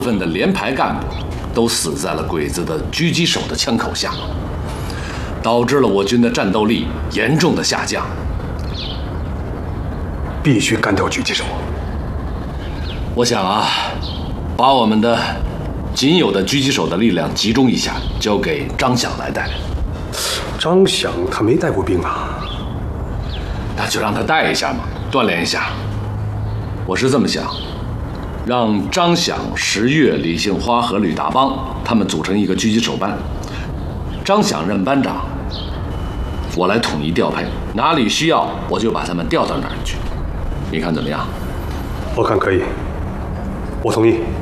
分的连排干部都死在了鬼子的狙击手的枪口下，导致了我军的战斗力严重的下降。 必须干掉狙击手。 我想啊，把我们的仅有的狙击手的力量集中一下，交给张响来带。 张响他没带过兵啊， 那就让他带一下嘛，锻炼一下。我是这么想，让张响、石月、李杏花和吕大邦他们组成一个狙击手班，张响任班长，我来统一调配，哪里需要我就把他们调到哪儿去。你看怎么样？ 我看可以，我同意。